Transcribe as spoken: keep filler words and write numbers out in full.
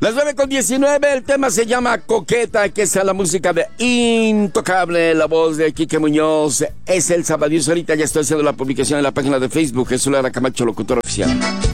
Las nueve con diecinueve, el tema se llama Coqueta, que es la música de Intocable, la voz de Quique Muñoz. Es el Sabadillo. Ahorita ya estoy haciendo la publicación en la página de Facebook. Jesús Lara Camacho, locutor oficial.